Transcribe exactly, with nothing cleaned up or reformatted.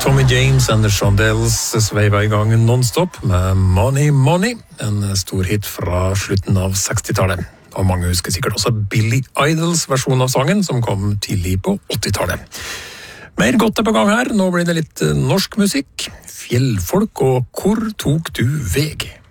Tommy James and the Shondells sveiva i gang non-stop med Money Money, en stor hit fra slutten av sekstitallet. Og mange husker sikkert også Billy Idols versjon av sangen, som kom tidlig på åttitallet. Mer godt er på gang her, nå blir det litt norsk musikk. Fjellfolk og Hvor tok du veg?